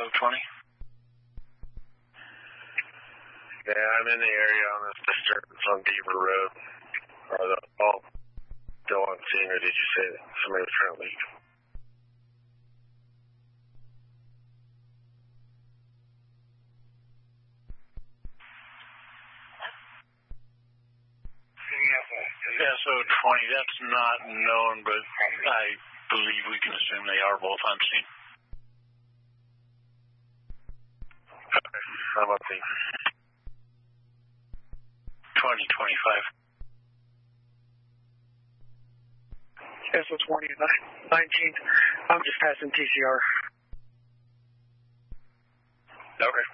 SO20. Yeah, I'm in the area on this disturbance on Beaver Road. Still on scene, or did you say that somebody was trying to leave? SO20, that's not known, but I believe we can assume they are both on scene. Okay, I'm on scene. 2025. SO20, 19th. I'm just passing TCR. Okay.